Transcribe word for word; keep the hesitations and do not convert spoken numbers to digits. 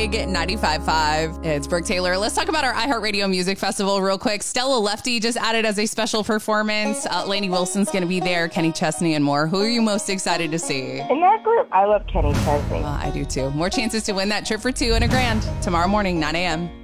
Big ninety-five point five. It's Brooke Taylor. Let's talk about our iHeartRadio Music Festival real quick. Stella Lefty just added as a special performance. Uh, Lainey Wilson's going to be there, Kenny Chesney, and more. Who are you most excited to see? In that group, I love Kenny Chesney. Uh, I do too. More chances to win that trip for two and a grand tomorrow morning, nine a.m.